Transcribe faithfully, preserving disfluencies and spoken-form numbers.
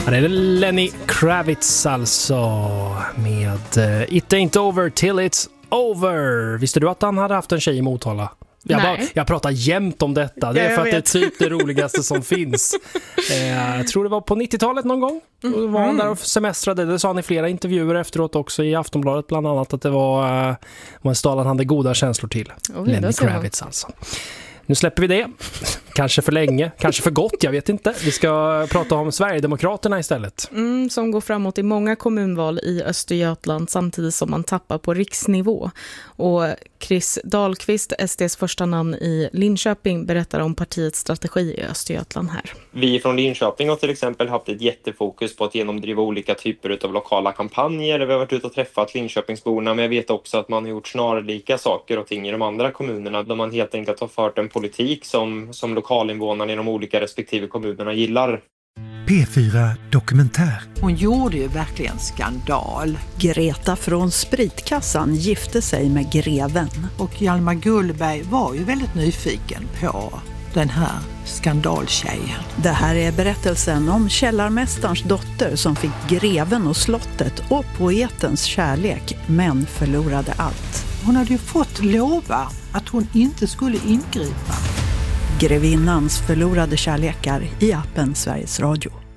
Det är Lenny Kravitz alltså med It Ain't Over Till It's Over. Visste du att han hade haft en tjej i Motala? Jag, bara, jag pratar jämt om detta. Det är ja, för att vet. det är typ det roligaste som finns. Eh, jag tror det var på nittiotalet någon gång. Mm. Då var han där och semestrade. Det sa han i flera intervjuer efteråt också i Aftonbladet bland annat. Att det var, uh, var en stad han hade goda känslor till. Oh, Lenny Kravitz alltså. Nu släpper vi det. Kanske för länge, kanske för gott, jag vet inte. Vi ska prata om Sverigedemokraterna istället. Mm, som går framåt i många kommunval i Östergötland samtidigt som man tappar på riksnivå. Och Chris Dahlqvist, S D:s första namn i Linköping, berättar om partiets strategi i Östergötland här. Vi från Linköping har till exempel haft ett jättefokus på att genomdriva olika typer av lokala kampanjer. Vi har varit ute och träffat Linköpingsborna, men jag vet också att man har gjort snarlika saker och ting i de andra kommunerna. Där man helt enkelt har fört en politik som, som lokalinvånarna i de olika respektive kommunerna gillar. P fyra Dokumentär. Hon gjorde ju verkligen skandal. Greta från Spritkassan gifte sig med greven. Och Hjalmar Gullberg var ju väldigt nyfiken på den här skandaltjejen. Det här är berättelsen om källarmästarens dotter som fick greven och slottet och poetens kärlek, men förlorade allt. Hon hade ju fått lova att hon inte skulle ingripa. Grevinnans förlorade kärlekar i appen Sveriges Radio.